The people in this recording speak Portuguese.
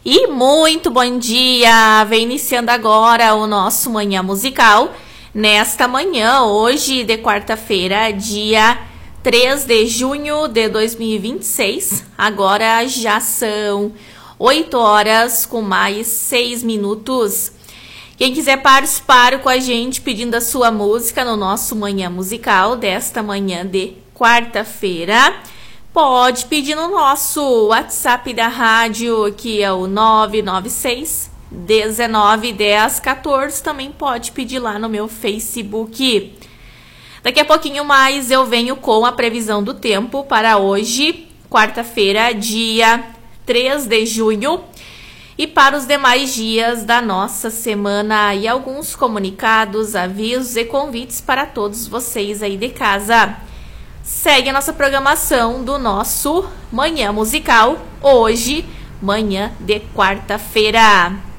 E muito bom dia! Vem iniciando agora o nosso Manhã Musical. Nesta manhã, hoje de quarta-feira, dia 3 de junho de 2026. Agora já são 8 horas com mais 6 minutos. Quem quiser participar com a gente pedindo a sua música no nosso Manhã Musical desta manhã de quarta-feira, pode pedir no nosso WhatsApp da rádio, que é o 996 19 10 14. Também pode pedir lá no meu Facebook. Daqui a pouquinho mais eu venho com a previsão do tempo para hoje, quarta-feira, dia 3 de junho. E para os demais dias da nossa semana, e alguns comunicados, avisos e convites para todos vocês aí de casa. Segue a nossa programação do nosso Manhã Musical, hoje, manhã de quarta-feira.